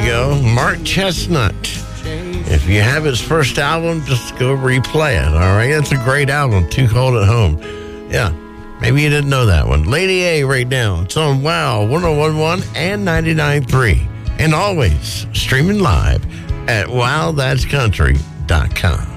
you go. Mark Chestnut. If you have his first album, just go replay it, all right? That's a great album, Too Cold at Home. Yeah, maybe you didn't know that one. Lady A right now. It's on WOW 101.1 and 99.3. And always streaming live at wowthat'scountry.com.